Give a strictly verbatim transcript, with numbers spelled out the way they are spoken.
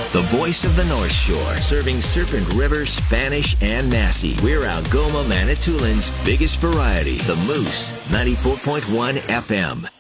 the voice of the North Shore, serving Serpent River, Spanish, and Nassau. We're Algoma, Manitoulин's biggest variety, the Moose, ninety-four point one F M.